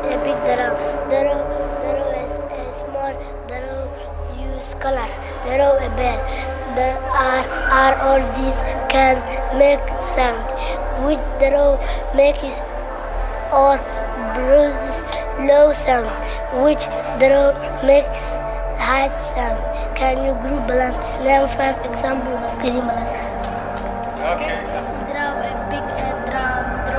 a big drum. Drum is a small drum use color. Drum a bell. There are all these can make sound. With drum makes or bruises low sound. Which drum makes high sound. Can you group balance? Name 5 examples of group balance. Okay.